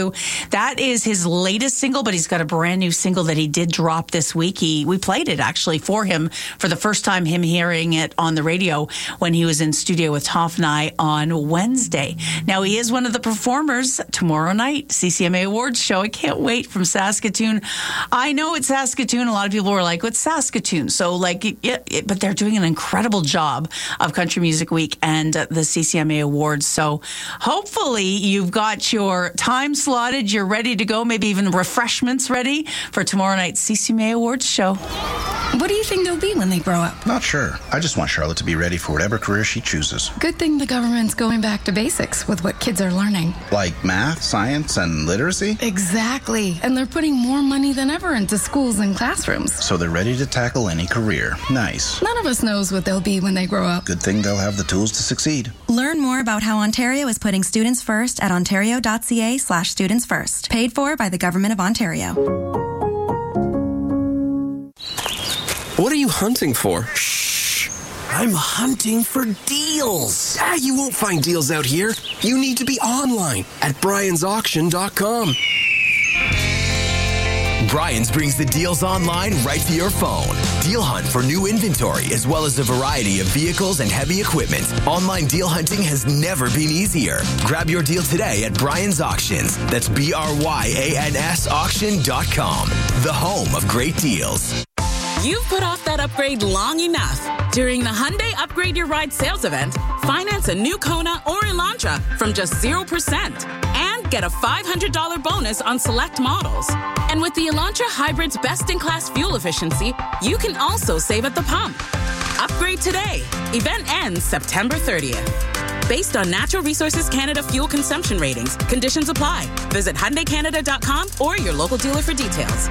So that is his latest single, but he's got a brand new single that he did drop this week. We played it actually for him for the first time, him hearing it on the radio when he was in studio with Toph and I on Wednesday. Now, he is one of the performers tomorrow night, CCMA Awards show. I can't wait, from Saskatoon. I know it's Saskatoon. A lot of people were like, what's Saskatoon? So, but they're doing an incredible job of Country Music Week and the CCMA Awards. So hopefully you've got your time slotted, you're ready to go, maybe even refreshments ready for tomorrow night's CCMA Awards show. What do you think they'll be when they grow up? Not sure. I just want Charlotte to be ready for whatever career she chooses. Good thing the government's going back to basics with what kids are learning. Like math, science, and literacy? Exactly. And they're putting more money than ever into schools and classrooms. So they're ready to tackle any career. Nice. None of us knows what they'll be when they grow up. Good thing they'll have the tools to succeed. Learn more about how Ontario is putting students first at ontario.ca/students first. Paid for by the Government of Ontario. What are you hunting for? Shh! I'm hunting for deals. You won't find deals out here. You need to be online at briansauction.com. Brian's brings the deals online right to your phone. Deal hunt for new inventory as well as a variety of vehicles and heavy equipment. Online deal hunting has never been easier. Grab your deal today at Brian's Auctions. That's BRYANS auction.com. The home of great deals. You've put off that upgrade long enough. During the Hyundai Upgrade Your Ride sales event, finance a new Kona or Elantra from just 0% and get a $500 bonus on select models. And with the Elantra Hybrid's best-in-class fuel efficiency, you can also save at the pump. Upgrade today. Event ends September 30th. Based on Natural Resources Canada fuel consumption ratings, conditions apply. Visit HyundaiCanada.com or your local dealer for details.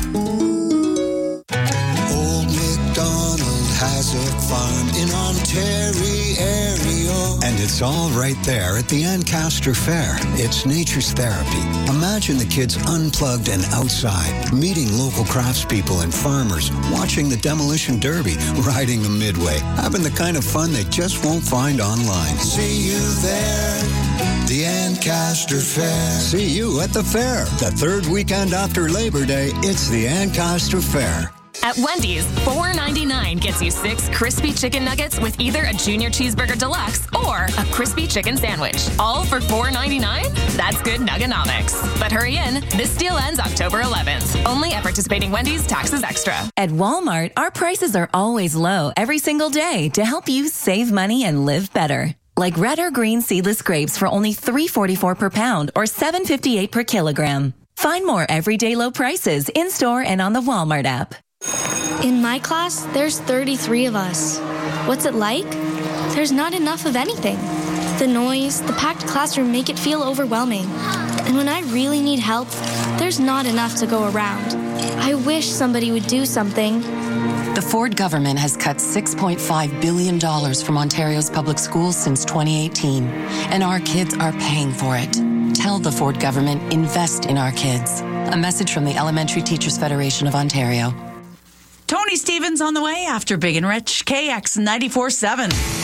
Has a farm in Ontario. And it's all right there at the Ancaster Fair. It's nature's therapy. Imagine the kids unplugged and outside, meeting local craftspeople and farmers, watching the demolition derby, riding the midway, having the kind of fun they just won't find online. See you there. The Ancaster Fair. See you at the fair. The third weekend after Labor Day, it's the Ancaster Fair. At Wendy's, $4.99 gets you 6 crispy chicken nuggets with either a Junior Cheeseburger Deluxe or a crispy chicken sandwich. All for $4.99? That's good nuggenomics. But hurry in. This deal ends October 11th. Only at participating Wendy's, taxes extra. At Walmart, our prices are always low every single day to help you save money and live better. Like red or green seedless grapes for only $3.44 per pound or $7.58 per kilogram. Find more everyday low prices in-store and on the Walmart app. In my class, there's 33 of us. What's it like? There's not enough of anything. The noise, the packed classroom make it feel overwhelming. And when I really need help, there's not enough to go around. I wish somebody would do something. The Ford government has cut $6.5 billion from Ontario's public schools since 2018, and our kids are paying for it. Tell the Ford government, invest in our kids. A message from the Elementary Teachers Federation of Ontario. Tony Stevens on the way after Big and Rich, KX 94.7.